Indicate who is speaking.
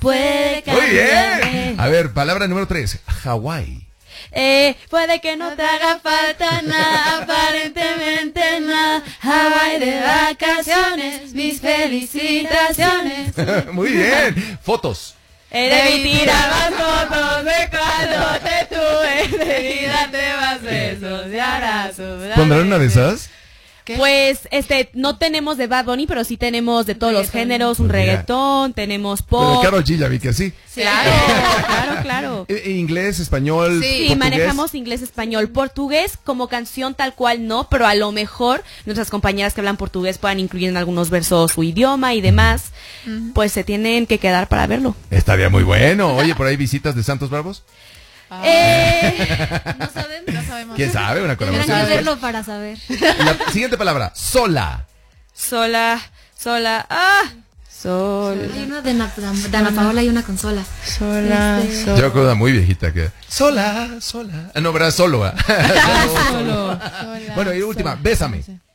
Speaker 1: puede
Speaker 2: Muy
Speaker 1: cambiarme.
Speaker 2: bien. A ver, palabra número 3. Hawái.
Speaker 1: Puede que no te haga falta nada, aparentemente nada. Hawái de vacaciones, mis felicitaciones.
Speaker 2: Muy bien. Fotos.
Speaker 1: Debí tirar más fotos de cuando te tuve. Debí darte más besos y abrazos.
Speaker 2: ¿Pondrán una de esas?
Speaker 3: ¿Qué?
Speaker 1: Pues, no tenemos de Bad Bunny, pero sí tenemos de todos los géneros, un
Speaker 2: Pues mira.
Speaker 1: reggaetón, tenemos
Speaker 2: Pero
Speaker 1: pop.
Speaker 2: Karol G ya vi que sí.
Speaker 1: Claro, claro.
Speaker 2: Inglés, español,
Speaker 3: Sí,
Speaker 1: Sí,
Speaker 2: portugués.
Speaker 1: manejamos inglés, español, portugués como canción tal cual no, pero a lo mejor nuestras compañeras que hablan portugués puedan incluir en algunos versos su idioma y demás, pues se tienen que quedar para verlo.
Speaker 2: Estaría muy bueno. Oye, ¿por ahí visitas de Santos Bravos?
Speaker 4: No sabemos.
Speaker 3: No sabemos.
Speaker 2: ¿Quién sabe? Una
Speaker 4: Tendrán
Speaker 2: colaboración.
Speaker 4: que verlo para saber.
Speaker 2: La siguiente palabra. Sola.
Speaker 1: Sola, sol.
Speaker 4: Hay una de Dana Paola y una con Sola.
Speaker 1: Sola,
Speaker 4: Este-
Speaker 2: Yo con una muy viejita que... Sola. No, ¿verdad? Solo.
Speaker 1: Solo.
Speaker 2: Bueno, y última. Bésame.